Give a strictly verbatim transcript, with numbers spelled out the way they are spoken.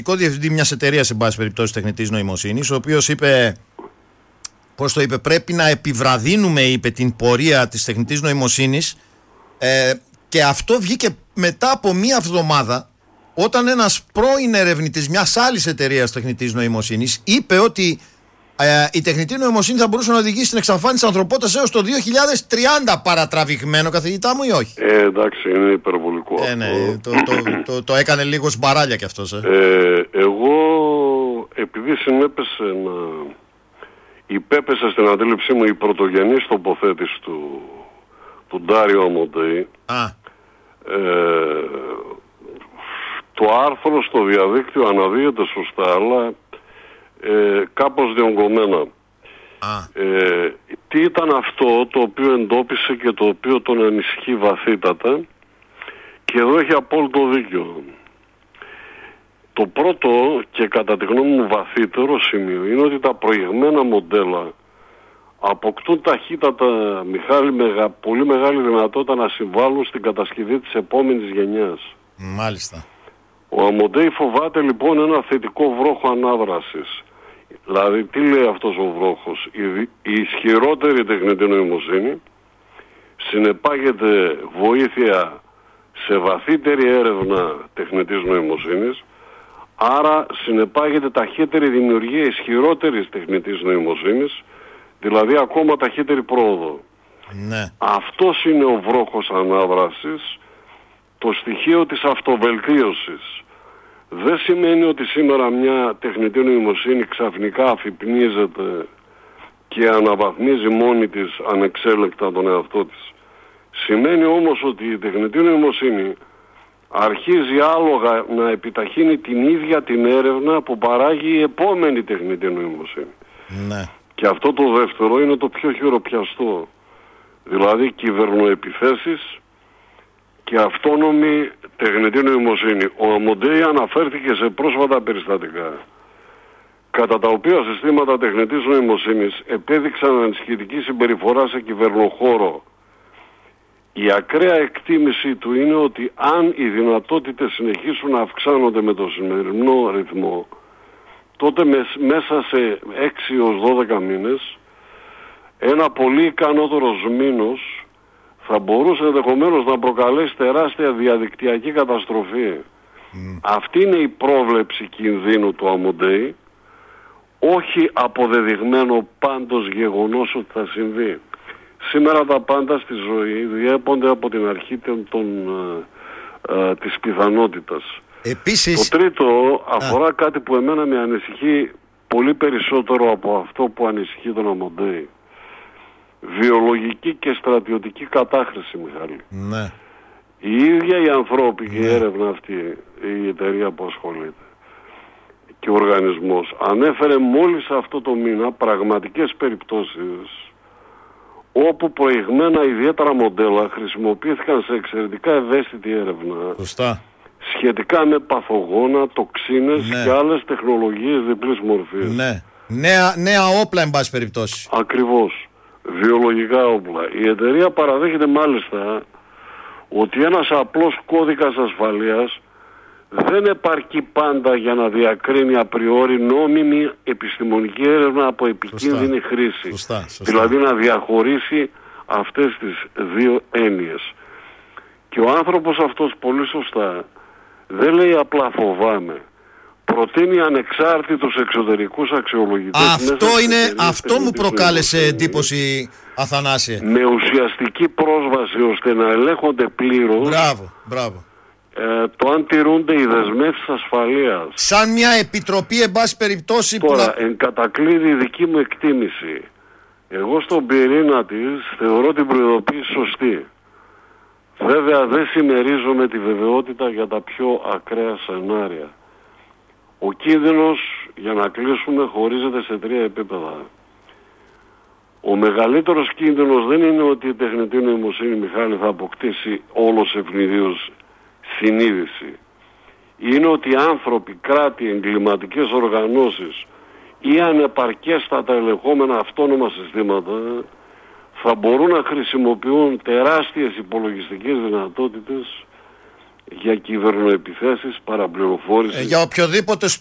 διευθυντή μιας εταιρείας, σε πάση περιπτώσει, τεχνητής νοημοσύνης, ο οποίος είπε, πώς το είπε, πρέπει να επιβραδύνουμε, είπε, την πορεία της τεχνητής νοημοσύνης, ε, και αυτό βγήκε μετά από μία εβδομάδα, όταν ένας πρώην ερευνητής μιας άλλης εταιρείας τεχνητής νοημοσύνης είπε ότι ε, η τεχνητή νοημοσύνη θα μπορούσε να οδηγήσει στην εξαφάνιση της ανθρωπότητας έως το δύο χιλιάδες τριάντα. Παρατραβηγμένο, καθηγητά μου, ή όχι? Ε, εντάξει, είναι υπερβολικό. Ε, ναι, το, το, το, το, το έκανε λίγο σμπαράλια κι αυτός. Ε. Ε, εγώ, επειδή συνέπεσε να υπέπεσε στην αντίληψή μου η πρωτογενής τοποθέτηση του, του Ντάριο Αμοντέη, Α. Ε, το άρθρο στο διαδίκτυο αναδύεται σωστά, αλλά ε, κάπως διονγκωμένα. Ε, τι ήταν αυτό το οποίο εντόπισε και το οποίο τον ανησυχεί βαθύτατα, και εδώ έχει απόλυτο δίκιο. Το πρώτο και κατά τη γνώμη μου βαθύτερο σημείο είναι ότι τα προηγμένα μοντέλα αποκτούν ταχύτατα, Μιχάλη, μεγα, πολύ μεγάλη δυνατότητα να συμβάλλουν στην κατασκευή της επόμενης γενιάς. Μάλιστα. Ο Αμοντέη φοβάται λοιπόν ένα θετικό βρόχο ανάδρασης. Δηλαδή, τι λέει αυτός ο βρόχος? Η, η ισχυρότερη τεχνητή νοημοσύνη συνεπάγεται βοήθεια σε βαθύτερη έρευνα τεχνητής νοημοσύνης, άρα συνεπάγεται ταχύτερη δημιουργία ισχυρότερης τεχνητής νοημοσύνης, δηλαδή ακόμα ταχύτερη πρόοδο. Ναι. Αυτός είναι ο βρόχος ανάδρασης, το στοιχείο της αυτοβελτίωσης. Δεν σημαίνει ότι σήμερα μια τεχνητή νοημοσύνη ξαφνικά αφυπνίζεται και αναβαθμίζει μόνη της ανεξέλεκτα τον εαυτό της. Σημαίνει όμως ότι η τεχνητή νοημοσύνη αρχίζει άλογα να επιταχύνει την ίδια την έρευνα που παράγει η επόμενη τεχνητή νοημοσύνη. Ναι. Και αυτό το δεύτερο είναι το πιο χειροπιαστό. Δηλαδή κυβερνοεπιθέσεις και αυτόνομη τεχνητή νοημοσύνη. Ο Αμοντέη αναφέρθηκε σε πρόσφατα περιστατικά, κατά τα οποία συστήματα τεχνητής νοημοσύνης επέδειξαν ανησυχητική συμπεριφορά σε κυβερνοχώρο. Η ακραία εκτίμηση του είναι ότι αν οι δυνατότητες συνεχίσουν να αυξάνονται με το σημερινό ρυθμό, τότε μέσα σε έξι έως δώδεκα μήνες ένα πολύ ικανότερος μήνος θα μπορούσε ενδεχομένως να προκαλέσει τεράστια διαδικτυακή καταστροφή. Mm. Αυτή είναι η πρόβλεψη κινδύνου του Αμοντέη, όχι αποδεδειγμένο πάντως γεγονός ότι θα συμβεί. Σήμερα τα πάντα στη ζωή διέπονται από την αρχή των, των, ε, ε, της πιθανότητας. Επίσης... Το τρίτο αφορά Α. κάτι που εμένα με ανησυχεί πολύ περισσότερο από αυτό που ανησυχεί τον Αμοντέη. Βιολογική και στρατιωτική κατάχρηση, Μιχάλη. Ναι. Η ίδια η ανθρώπη και ναι. η έρευνα αυτή, η εταιρεία που ασχολείται και ο οργανισμός, ανέφερε μόλις αυτό το μήνα πραγματικές περιπτώσεις όπου προηγμένα ιδιαίτερα μοντέλα χρησιμοποιήθηκαν σε εξαιρετικά ευαίσθητη έρευνα. Σωστά. Σχετικά με παθογόνα, τοξίνες ναι. και άλλες τεχνολογίες διπλής μορφής. Ναι. Νέα, νέα όπλα, εν πάση περιπτώσει. Ακριβώς. Βιολογικά όπλα. Η εταιρεία παραδέχεται μάλιστα ότι ένας απλός κώδικας ασφαλείας δεν επαρκεί πάντα για να διακρίνει απριόρι νόμιμη επιστημονική έρευνα από επικίνδυνη σωστά. χρήση. Σωστά, σωστά. Δηλαδή να διαχωρίσει αυτές τις δύο έννοιες. Και ο άνθρωπος αυτός πολύ σωστά δεν λέει απλά φοβάμαι. Προτείνει ανεξάρτητους εξωτερικούς αξιολογητές. Αυτό, είναι, αυτό μου προκάλεσε εντύπωση, Αθανάσιε. Με ουσιαστική πρόσβαση ώστε να ελέγχονται πλήρως. Μπράβο, μπράβο. Ε, το αν τηρούνται οι δεσμεύσεις ασφαλείας. Σαν μια επιτροπή, εν πάση περιπτώσει. Τώρα, που... εν κατακλείδη η δική μου εκτίμηση, εγώ στον πυρήνα της θεωρώ την προειδοποίηση σωστή. Βέβαια δεν συμμερίζομαι τη βεβαιότητα για τα πιο ακραία σενάρια. Ο κίνδυνος, για να κλείσουμε, χωρίζεται σε τρία επίπεδα. Ο μεγαλύτερος κίνδυνος δεν είναι ότι η τεχνητή νοημοσύνη, Μιχάλη, θα αποκτήσει όλος ευνηδίως συνείδηση. Είναι ότι άνθρωποι, κράτη, εγκληματικές οργανώσεις ή ανεπαρκέστατα ελεγχόμενα αυτόνομα συστήματα θα μπορούν να χρησιμοποιούν τεράστιες υπολογιστικές δυνατότητες για κυβερνοεπιθέσεις, παραπληροφόρηση. Ε, για οποιοδήποτε